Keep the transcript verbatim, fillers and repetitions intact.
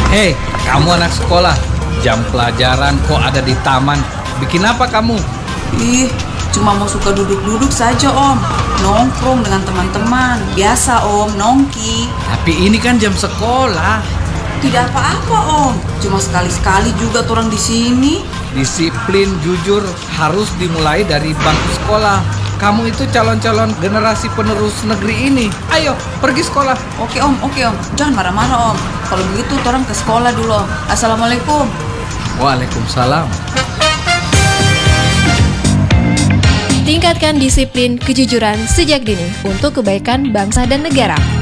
Hei, kamu anak sekolah. Jam pelajaran kok ada di taman. Bikin apa kamu? Ih, cuma mau suka duduk-duduk saja om. Nongkrong dengan teman-teman. Biasa om, nongki. Tapi ini kan jam sekolah. Tidak apa-apa om. Cuma sekali-sekali juga orang di sini. Disiplin, jujur, harus dimulai dari bangku sekolah. Kamu itu calon-calon generasi penerus negeri ini. Ayo, pergi sekolah. Oke om, oke om. Jangan marah-marah om. Kalau begitu orang ke sekolah dulu om. Assalamualaikum. Waalaikumsalam. Tingkatkan disiplin kejujuran sejak dini untuk kebaikan bangsa dan negara.